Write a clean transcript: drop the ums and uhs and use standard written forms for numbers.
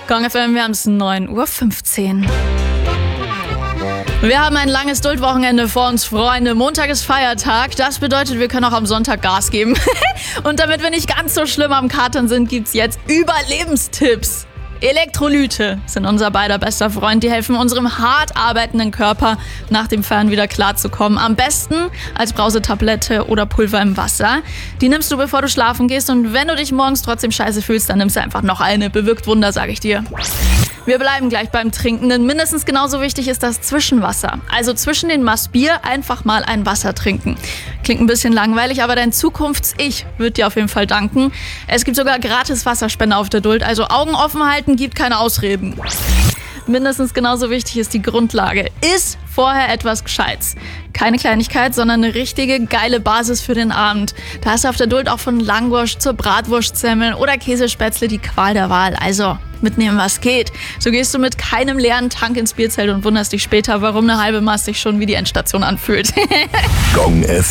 Gong FM, wir haben es 9:15 Uhr. Wir haben ein langes Duldwochenende vor uns, Freunde. Montag ist Feiertag. Das bedeutet, wir können auch am Sonntag Gas geben. Und damit wir nicht ganz so schlimm am Katern sind, gibt's jetzt Überlebenstipps. Elektrolyte sind unser beider bester Freund. Die helfen unserem hart arbeitenden Körper, nach dem Feiern wieder klarzukommen. Am besten als Brausetablette oder Pulver im Wasser. Die nimmst du, bevor du schlafen gehst. Und wenn du dich morgens trotzdem scheiße fühlst, dann nimmst du einfach noch eine. Bewirkt Wunder, sage ich dir. Wir bleiben gleich beim Trinken, denn mindestens genauso wichtig ist das Zwischenwasser. Also zwischen den Maß Bier einfach mal ein Wasser trinken. Klingt ein bisschen langweilig, aber dein Zukunfts-Ich wird dir auf jeden Fall danken. Es gibt sogar gratis Wasserspender auf der Duld, also Augen offen halten, gibt keine Ausreden. Mindestens genauso wichtig ist die Grundlage. Iss vorher etwas Gescheites. Keine Kleinigkeit, sondern eine richtige geile Basis für den Abend. Da hast du auf der Duld auch von Langwurst zur Bratwurstsemmel oder Käsespätzle die Qual der Wahl. Also mitnehmen, was geht. So gehst du mit keinem leeren Tank ins Bierzelt und wunderst dich später, warum eine halbe Maß sich schon wie die Endstation anfühlt. Gong FM.